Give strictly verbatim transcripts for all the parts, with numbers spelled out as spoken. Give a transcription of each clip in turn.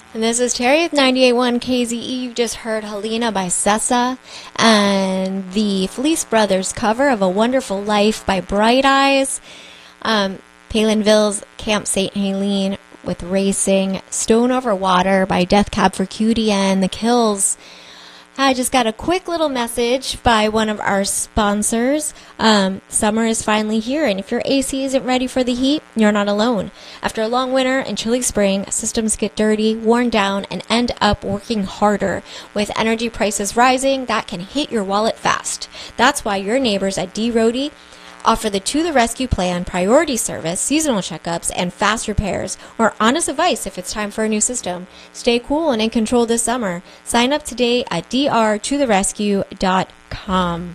And this is Terry with ninety-eight point one K Z E. You just heard Helena by Sessa and the Felice Brothers cover of A Wonderful Life by Bright Eyes. Um, Palinville's Camp Saint Helene with Racing. Stone Over Water by Death Cab for Cutie, and The Kills. I just got a quick little message by one of our sponsors. Um, summer is finally here, and if your A C isn't ready for the heat, you're not alone. After a long winter and chilly spring, systems get dirty, worn down, and end up working harder. With energy prices rising, that can hit your wallet fast. That's why your neighbors at D. Rohde offer the To the Rescue plan, priority service, seasonal checkups, and fast repairs, or honest advice if it's time for a new system. Stay cool and in control this summer. Sign up today at d r to the rescue dot com.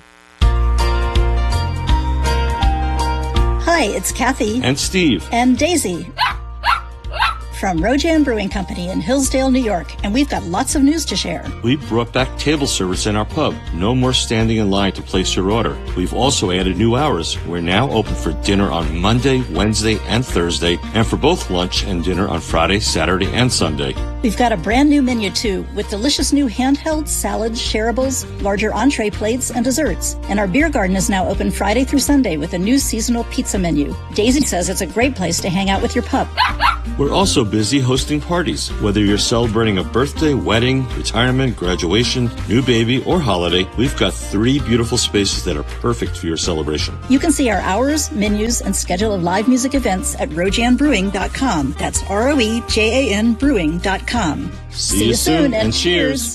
Hi, it's Kathy. And Steve. And Daisy. From Rojan Brewing Company in Hillsdale, New York, and we've got lots of news to share. We brought back table service in our pub. No more standing in line to place your order. We've also added new hours. We're now open for dinner on Monday, Wednesday, and Thursday, and for both lunch and dinner on Friday, Saturday, and Sunday. We've got a brand new menu, too, with delicious new handheld salads, shareables, larger entree plates, and desserts. And our beer garden is now open Friday through Sunday with a new seasonal pizza menu. Daisy says it's a great place to hang out with your pup. We're also busy hosting parties. Whether you're celebrating a birthday, wedding, retirement, graduation, new baby, or holiday, we've got three beautiful spaces that are perfect for your celebration. You can see our hours, menus, and schedule of live music events at rojan brewing dot com. That's R O E J A N brewing dot com. See, See you soon, and cheers.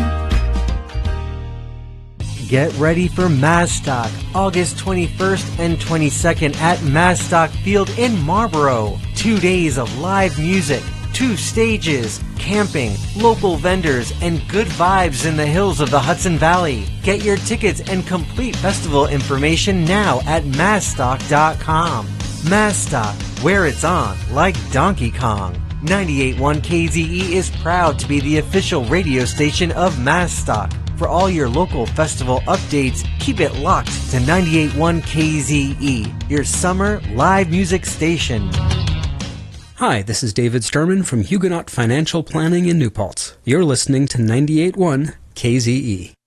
Get ready for Mazstock, August twenty-first and twenty-second at Mazstock Field in Marlboro. Two days of live music, two stages, camping, local vendors, and good vibes in the hills of the Hudson Valley. Get your tickets and complete festival information now at mazstock dot com. Mazstock, where it's on like Donkey Kong. ninety-eight point one K Z E is proud to be the official radio station of Mazstock. For all your local festival updates, keep it locked to ninety-eight point one K Z E, your summer live music station. Hi, this is David Sturman from Huguenot Financial Planning in New Paltz. You're listening to ninety-eight point one K Z E.